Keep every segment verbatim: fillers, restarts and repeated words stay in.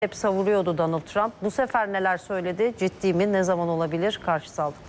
hep savuruyordu Donald Trump. Bu sefer neler söyledi? Ciddi mi? Ne zaman olabilir? Karşısı aldık.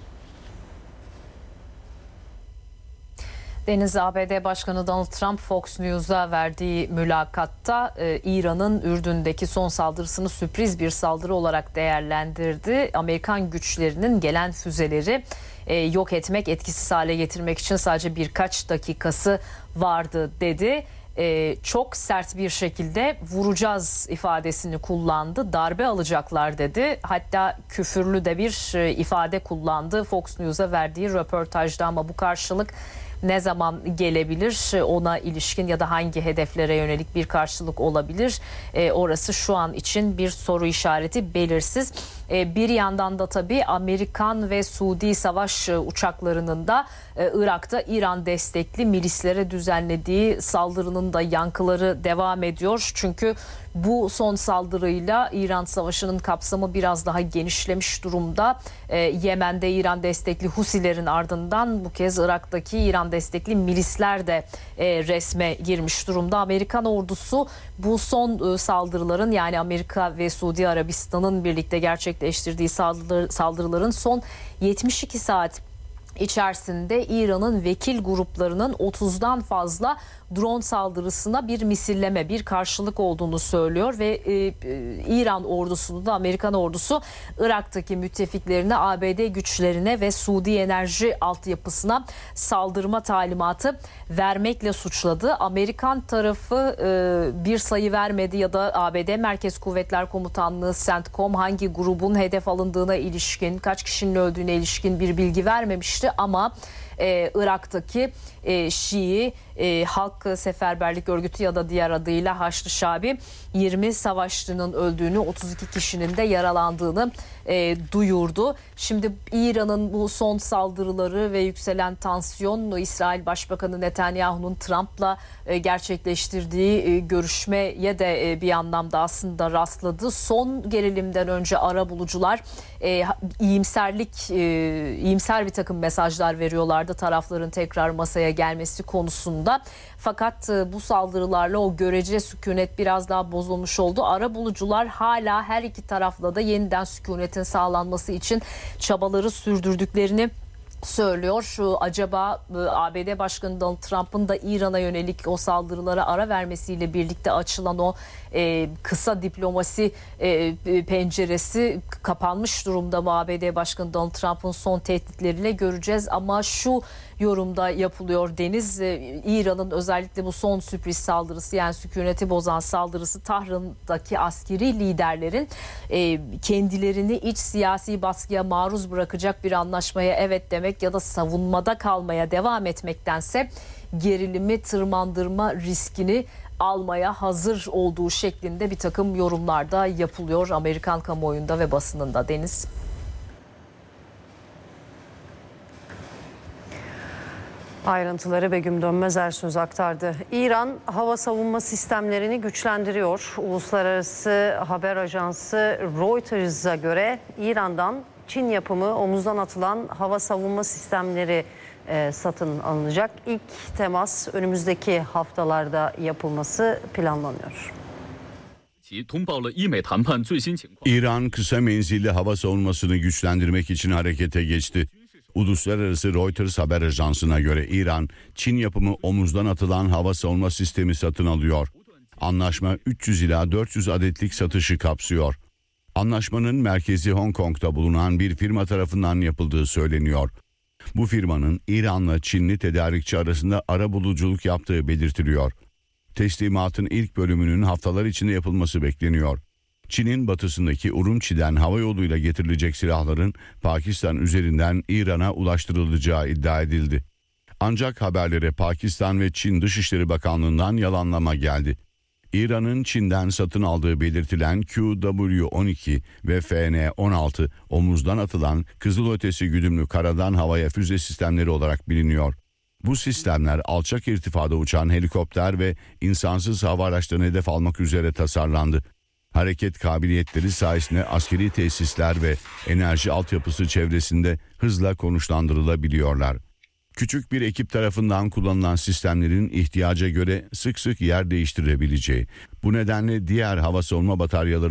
Deniz, A B D Başkanı Donald Trump Fox News'a verdiği mülakatta e, İran'ın Ürdün'deki son saldırısını sürpriz bir saldırı olarak değerlendirdi. Amerikan güçlerinin gelen füzeleri e, yok etmek, etkisiz hale getirmek için sadece birkaç dakikası vardı dedi. E, çok sert bir şekilde vuracağız ifadesini kullandı. Darbe alacaklar dedi. Hatta küfürlü de bir e, ifade kullandı Fox News'a verdiği röportajda, ama bu karşılık ne zaman gelebilir, ona ilişkin ya da hangi hedeflere yönelik bir karşılık olabilir? E, orası şu an için bir soru işareti, belirsiz. E, bir yandan da tabii Amerikan ve Suudi savaş uçaklarının da e, Irak'ta İran destekli milislere düzenlediği saldırının da yankıları devam ediyor. Çünkü bu son saldırıyla İran savaşının kapsamı biraz daha genişlemiş durumda. E, Yemen'de İran destekli Husilerin ardından bu kez Irak'taki İran destekli milisler de e, resme girmiş durumda. Amerikan ordusu bu son e, saldırıların, yani Amerika ve Suudi Arabistan'ın birlikte gerçekleştirdiği saldırı, saldırıların son yetmiş iki saat içerisinde İran'ın vekil gruplarının otuzdan fazla drone saldırısına bir misilleme, bir karşılık olduğunu söylüyor ve e, e, İran ordusunu da Amerikan ordusu Irak'taki müttefiklerine, A B D güçlerine ve Suudi enerji altyapısına saldırma talimatı vermekle suçladı. Amerikan tarafı e, bir sayı vermedi ya da A B D Merkez Kuvvetler Komutanlığı CENTCOM hangi grubun hedef alındığına ilişkin, kaç kişinin öldüğüne ilişkin bir bilgi vermemişti, ama Ee, Irak'taki e, Şii e, Halk Seferberlik Örgütü ya da diğer adıyla Haçlı Şabi yirmi savaşçının öldüğünü, otuz iki kişinin de yaralandığını e, duyurdu. Şimdi İran'ın bu son saldırıları ve yükselen tansiyon, İsrail Başbakanı Netanyahu'nun Trump'la e, gerçekleştirdiği e, görüşmeye de e, bir anlamda aslında rastladı. Son gerilimden önce arabulucular e, iyimserlik, e, iyimser bir takım mesajlar veriyorlardı tarafların tekrar masaya gelmesi konusunda. Fakat bu saldırılarla o görece sükunet biraz daha bozulmuş oldu. Arabulucular hala her iki tarafla da yeniden sükunetin sağlanması için çabaları sürdürdüklerini söylüyor. Şu acaba A B D Başkanı Donald Trump'ın da İran'a yönelik o saldırılara ara vermesiyle birlikte açılan o e, kısa diplomasi e, penceresi kapanmış durumda mı? A B D Başkanı Donald Trump'ın son tehditleriyle göreceğiz, ama şu yorumda yapılıyor Deniz. E, İran'ın özellikle bu son sürpriz saldırısı, yani sükuneti bozan saldırısı, Tahran'daki askeri liderlerin e, kendilerini iç siyasi baskıya maruz bırakacak bir anlaşmaya evet demek ya da savunmada kalmaya devam etmektense gerilimi tırmandırma riskini almaya hazır olduğu şeklinde bir takım yorumlarda yapılıyor Amerikan kamuoyunda ve basınında. Deniz. Ayrıntıları Begüm Dönmezer söz aktardı. İran hava savunma sistemlerini güçlendiriyor. Uluslararası haber ajansı Reuters'a göre İran'dan Çin yapımı omuzdan atılan hava savunma sistemleri e, satın alınacak. İlk temas önümüzdeki haftalarda yapılması planlanıyor. İran kısa menzilli hava savunmasını güçlendirmek için harekete geçti. Uluslararası Reuters haber ajansına göre İran, Çin yapımı omuzdan atılan hava savunma sistemi satın alıyor. Anlaşma üç yüz ila dört yüz adetlik satışı kapsıyor. Anlaşmanın merkezi Hong Kong'da bulunan bir firma tarafından yapıldığı söyleniyor. Bu firmanın İran'la Çinli tedarikçi arasında arabuluculuk yaptığı belirtiliyor. Teslimatın ilk bölümünün haftalar içinde yapılması bekleniyor. Çin'in batısındaki Urumçi'den hava yoluyla getirilecek silahların Pakistan üzerinden İran'a ulaştırılacağı iddia edildi. Ancak haberlere Pakistan ve Çin Dışişleri Bakanlığı'ndan yalanlama geldi. İran'ın Çin'den satın aldığı belirtilen Q W on iki ve F N on altı omuzdan atılan kızılötesi güdümlü karadan havaya füze sistemleri olarak biliniyor. Bu sistemler alçak irtifada uçan helikopter ve insansız hava araçlarını hedef almak üzere tasarlandı. Hareket kabiliyetleri sayesinde askeri tesisler ve enerji altyapısı çevresinde hızla konuşlandırılabiliyorlar. Küçük bir ekip tarafından kullanılan sistemlerin ihtiyaca göre sık sık yer değiştirebileceği. Bu nedenle diğer hava savunma bataryaları